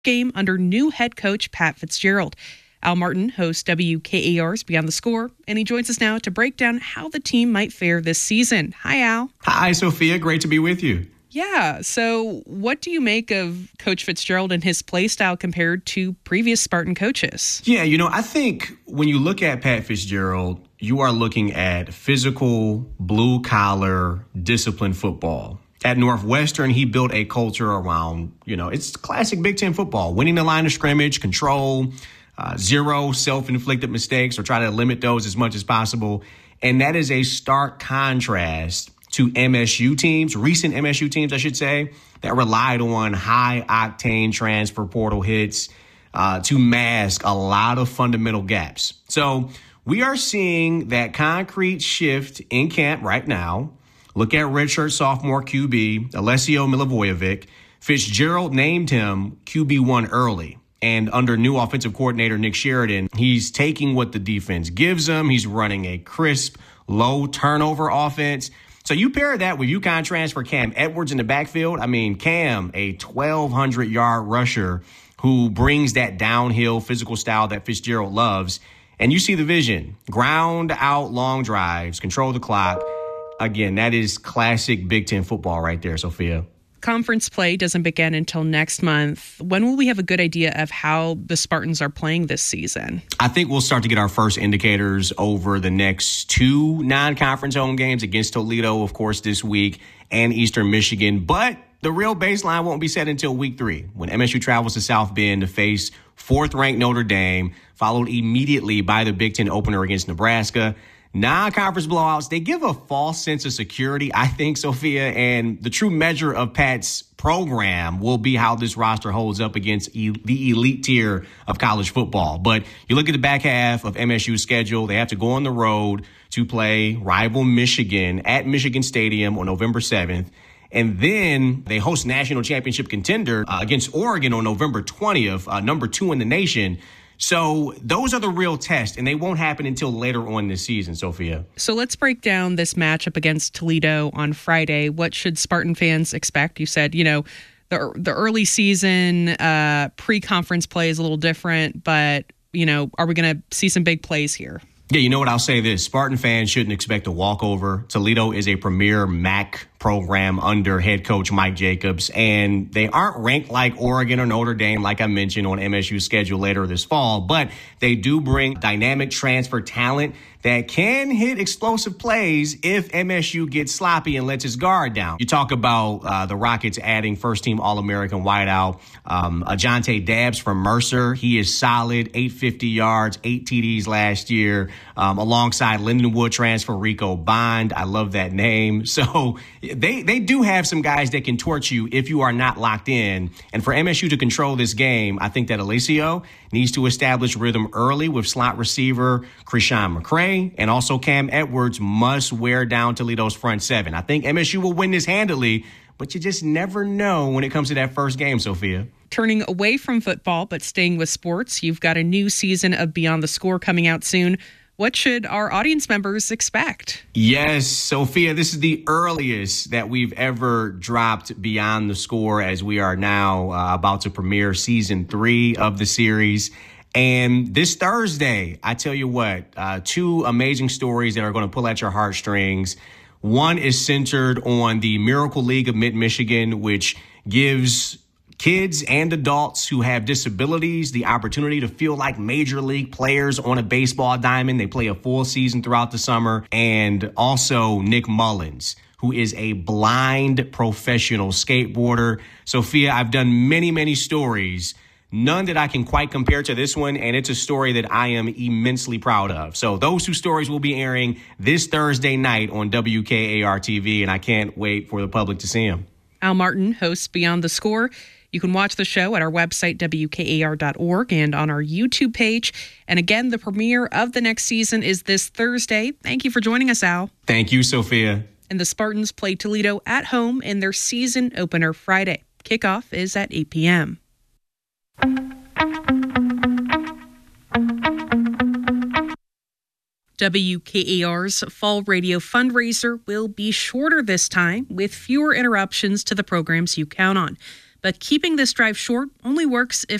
game under new head coach Pat Fitzgerald. Al Martin hosts WKAR's Beyond the Score, and he joins us now to break down how the team might fare this season. Hi, Al. Hi, Sophia. Great to be with you. Yeah, so what do you make of Coach Fitzgerald and his play style compared to previous Spartan coaches? Yeah, I think when you look at Pat Fitzgerald, you are looking at physical, blue-collar, disciplined football. At Northwestern, he built a culture around, it's classic Big Ten football, winning the line of scrimmage, control, zero self-inflicted mistakes, or try to limit those as much as possible. And that is a stark contrast to MSU teams, recent MSU teams, I should say, that relied on high-octane transfer portal hits to mask a lot of fundamental gaps. So we are seeing that concrete shift in camp right now. Look at redshirt sophomore QB, Alessio Milivojevic. Fitzgerald named him QB1 early. And under new offensive coordinator Nick Sheridan, he's taking what the defense gives him. He's running a crisp, low turnover offense. So you pair that with UConn transfer Cam Edwards in the backfield. I mean, Cam, a 1,200-yard rusher who brings that downhill physical style that Fitzgerald loves. And you see the vision. Ground out long drives, control the clock. Again, that is classic Big Ten football right there, Sophia. Conference play doesn't begin until next month. When will we have a good idea of how the Spartans are playing this season? I think we'll start to get our first indicators over the next two non-conference home games against Toledo, of course, this week, and Eastern Michigan. But the real baseline won't be set until week 3 when MSU travels to South Bend to face 4th-ranked Notre Dame, followed immediately by the Big Ten opener against Nebraska. Non-conference blowouts, they give a false sense of security, I think, Sophia, and the true measure of Pat's program will be how this roster holds up against the elite tier of college football. But you look at the back half of MSU's schedule, they have to go on the road to play rival Michigan at Michigan Stadium on November 7th. And then they host national championship contender against Oregon on November 20th, number 2 in the nation. So those are the real tests, and they won't happen until later on this season, Sophia. So let's break down this matchup against Toledo on Friday. What should Spartan fans expect? You said, the early season pre-conference play is a little different, but, are we going to see some big plays here? Yeah, you know what? I'll say this. Spartan fans shouldn't expect a walkover. Toledo is a premier MAC program under head coach Mike Jacobs, and they aren't ranked like Oregon or Notre Dame, like I mentioned, on MSU's schedule later this fall, but they do bring dynamic transfer talent that can hit explosive plays if MSU gets sloppy and lets its guard down. You talk about the Rockets adding first-team All-American wideout Ajante Dabbs from Mercer. He is solid, 850 yards, 8 TDs last year, alongside Lindenwood transfer Rico Bond. I love that name. So they do have some guys that can torch you if you are not locked in. And for MSU to control this game, I think that Alessio needs to establish rhythm early with slot receiver Krishan McCray, and also Cam Edwards must wear down Toledo's front seven. I think MSU will win this handily, but you just never know when it comes to that first game, Sophia. Turning away from football, but staying with sports, you've got a new season of Beyond the Score coming out soon. What should our audience members expect? Yes, Sophia, this is the earliest that we've ever dropped Beyond the Score, as we are now about to premiere season 3 of the series. And this Thursday, I tell you what, 2 amazing stories that are going to pull at your heartstrings. One is centered on the Miracle League of Mid-Michigan, which gives kids and adults who have disabilities the opportunity to feel like major league players on a baseball diamond. They play a full season throughout the summer. And also Nick Mullins, who is a blind professional skateboarder. Sophia, I've done many, many stories, none that I can quite compare to this one, and it's a story that I am immensely proud of. So those 2 stories will be airing this Thursday night on WKAR-TV, and I can't wait for the public to see them. Al Martin hosts Beyond the Score. You can watch the show at our website, WKAR.org, and on our YouTube page. And again, the premiere of the next season is this Thursday. Thank you for joining us, Al. Thank you, Sophia. And the Spartans play Toledo at home in their season opener Friday. Kickoff is at 8 p.m. WKAR's fall radio fundraiser will be shorter this time with fewer interruptions to the programs you count on. But keeping this drive short only works if